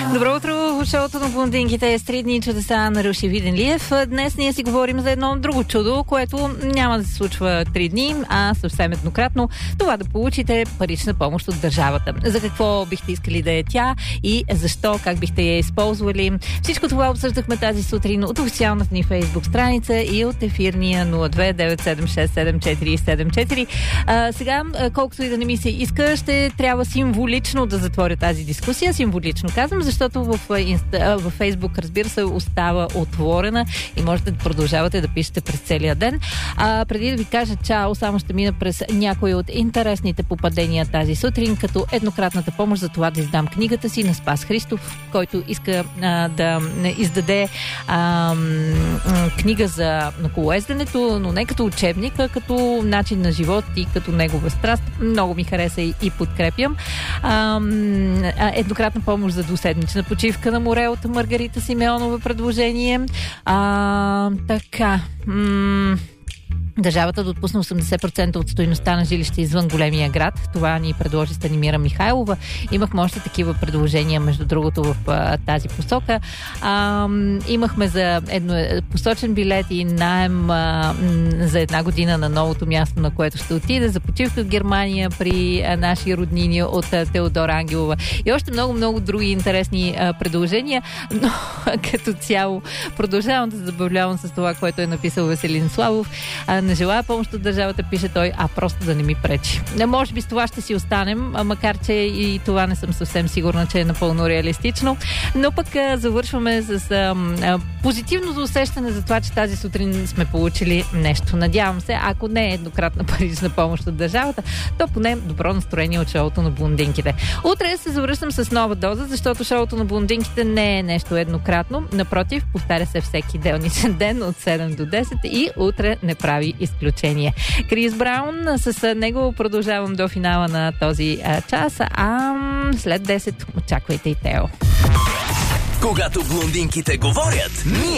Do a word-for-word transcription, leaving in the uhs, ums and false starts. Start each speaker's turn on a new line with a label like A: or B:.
A: Добро утро, шоуто на блондинките с три дни чудеса на Руши Виденлиев. Днес ние си говорим за едно друго чудо, което няма да се случва три дни, а съвсем еднократно. Това да получите парична помощ от държавата. За какво бихте искали да е тя и защо, как бихте я използвали. Всичко това обсъждахме тази сутрин от официалната ни Фейсбук страница и от ефирния нула две девет седем шест седем четири седем четири. А, сега, колкото и да не ми се иска, ще трябва символично да затворя тази дискусия. Символично казвам, защото в, инста, в Фейсбук, разбира се, остава отворена и можете да продължавате да пишете през целия ден. А, преди да ви кажа чао, само ще мина през някои от интересните попадения тази сутрин, като еднократната помощ за това да издам книгата си на Спас Христов, който иска а, да издаде а, книга за колоезденето, но не като учебник, а като начин на живот и като негова страст. Много ми хареса и, и подкрепям. А, еднократна помощ за двуседмична почивка на море от Маргарита Симеонова предложение. А, така... М- Държавата да отпусне осемдесет процента от стойността на жилище извън големия град. Това ни предложи Станимира Михайлова. Имахме още такива предложения, между другото, в а, тази посока. А, имахме за едно, посочен билет и наем а, за една година на новото място, на което ще отиде, за почивка в Германия при а, наши роднини от а, Теодора Ангелова. И още много-много други интересни а, предложения, но като цяло продължавам да се забавлявам с това, което е написал Веселин Славов. А, не желая помощ от държавата, пише той, а просто да не ми пречи. Не, може би с това ще си останем, макар че и това не съм съвсем сигурна, че е напълно реалистично. Но пък а, завършваме с а, а, позитивното усещане за това, че тази сутрин сме получили нещо. Надявам се, ако не е еднократна парична помощ от държавата, то поне добро настроение от шоуто на блондинките. Утре се завръщам с нова доза, защото шоуто на блондинките не е нещо еднократно. Напротив, повтаря се всеки делничен ден от седем до десет и утре не прави изключение. Крис Браун, с него продължавам до финала на този а, час, а след десет очаквайте и Тео.
B: Когато блондинките говорят, ние